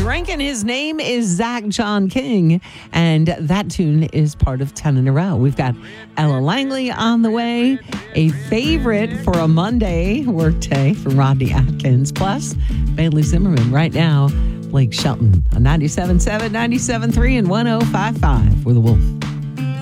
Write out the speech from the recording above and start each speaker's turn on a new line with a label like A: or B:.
A: drinking. His name is Zach John King, and that tune is part of 10 in a row. We've got Ella Langley on the way, a favorite for a Monday workday for Rodney Atkins, plus Bailey Zimmerman. Right now, Blake Shelton on 97.7, 97.3, and 105.5 for The Wolf.